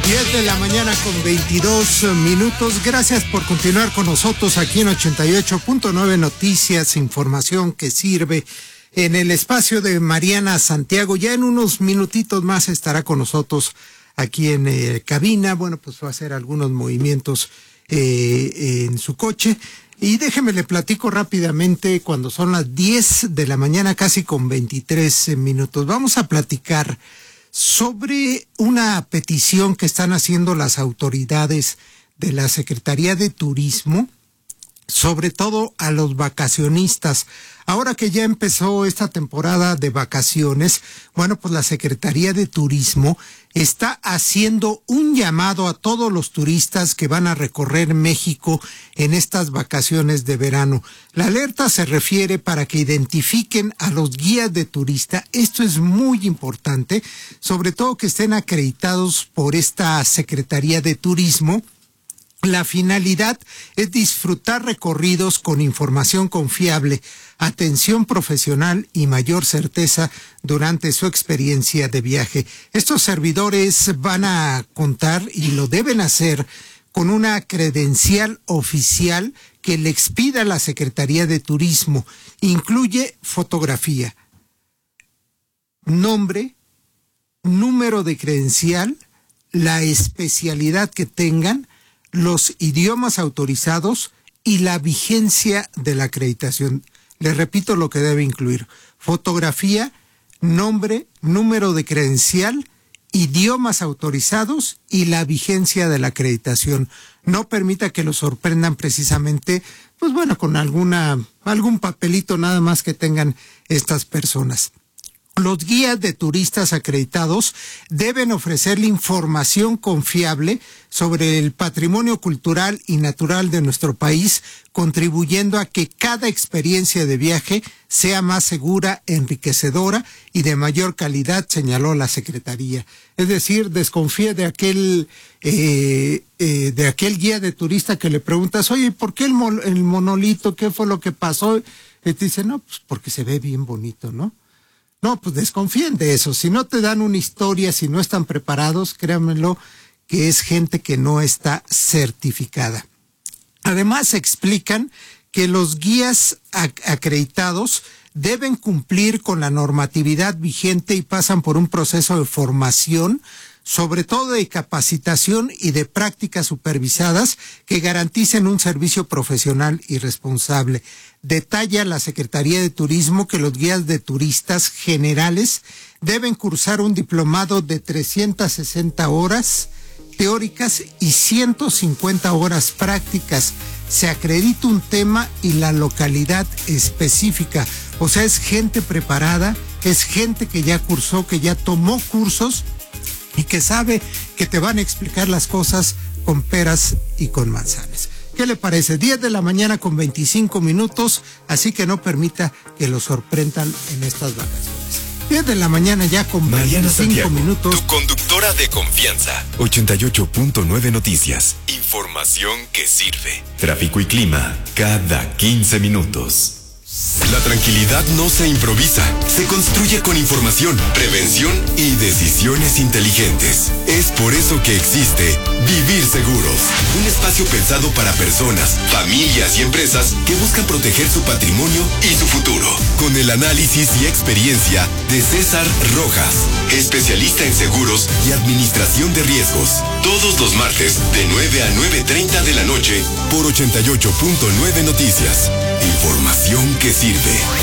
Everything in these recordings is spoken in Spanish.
10 de la mañana con 22 minutos. Gracias por continuar con nosotros aquí en 88.9 Noticias, información que sirve en el espacio de Mariana Santiago. Ya en unos minutitos más estará con nosotros aquí en cabina. Bueno, pues va a hacer algunos movimientos en su coche. Y déjeme le platico rápidamente cuando son las 10 de la mañana, casi con 23 minutos. Vamos a platicar sobre una petición que están haciendo las autoridades de la Secretaría de Turismo, sobre todo a los vacacionistas. Ahora que ya empezó esta temporada de vacaciones, bueno, pues la Secretaría de Turismo está haciendo un llamado a todos los turistas que van a recorrer México en estas vacaciones de verano. La alerta se refiere para que identifiquen a los guías de turista. Esto es muy importante, sobre todo que estén acreditados por esta Secretaría de Turismo. La finalidad es disfrutar recorridos con información confiable, atención profesional y mayor certeza durante su experiencia de viaje. Estos servidores van a contar, y lo deben hacer, con una credencial oficial que le expida la Secretaría de Turismo. Incluye fotografía, nombre, número de credencial, la especialidad que tengan, los idiomas autorizados y la vigencia de la acreditación. Les repito lo que debe incluir: fotografía, nombre, número de credencial, idiomas autorizados y la vigencia de la acreditación. No permita que lo sorprendan precisamente, pues bueno, con algún papelito nada más que tengan estas personas. Los guías de turistas acreditados deben ofrecerle información confiable sobre el patrimonio cultural y natural de nuestro país, contribuyendo a que cada experiencia de viaje sea más segura, enriquecedora y de mayor calidad, señaló la Secretaría. Es decir, desconfíe de aquel guía de turista que le preguntas: oye, ¿por qué el monolito? ¿Qué fue lo que pasó? Y te dice: no, pues porque se ve bien bonito, ¿no? No, pues desconfíen de eso. Si no te dan una historia, si no están preparados, créanmelo que es gente que no está certificada. Además, explican que los guías acreditados deben cumplir con la normatividad vigente y pasan por un proceso de formación, sobre todo de capacitación y de prácticas supervisadas que garanticen un servicio profesional y responsable. Detalla la Secretaría de Turismo que los guías de turistas generales deben cursar un diplomado de 360 horas teóricas y 150 horas prácticas. Se acredita un tema y la localidad específica. O sea, es gente preparada, es gente que ya cursó, que ya tomó cursos y que sabe que te van a explicar las cosas con peras y con manzanas. ¿Qué le parece? 10 de la mañana con 25 minutos, así que no permita que lo sorprendan en estas vacaciones. 10 de la mañana ya con Mariana 25 Santiago, minutos. Tu conductora de confianza. 88.9 Noticias. Información que sirve. Tráfico y clima cada 15 minutos. La tranquilidad no se improvisa, se construye con información, prevención y decisiones inteligentes. Es por eso que existe Vivir Seguros, un espacio pensado para personas, familias y empresas que buscan proteger su patrimonio y su futuro. Con el análisis y experiencia de César Rojas, especialista en seguros y administración de riesgos. Todos los martes de 9 a 9:30 de la noche por 88.9 Noticias. Información que sirve.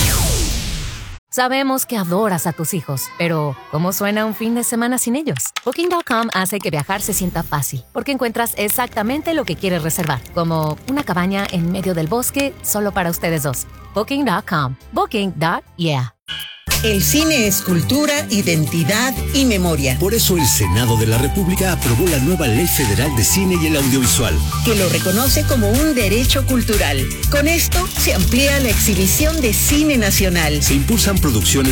Sabemos que adoras a tus hijos, pero ¿cómo suena un fin de semana sin ellos? Booking.com hace que viajar se sienta fácil, porque encuentras exactamente lo que quieres reservar, como una cabaña en medio del bosque solo para ustedes dos. Booking.com. Booking.yeah. El cine es cultura, identidad y memoria. Por eso el Senado de la República aprobó la nueva Ley Federal de Cine y el Audiovisual, que lo reconoce como un derecho cultural. Con esto se amplía la exhibición de cine nacional. Se impulsan producciones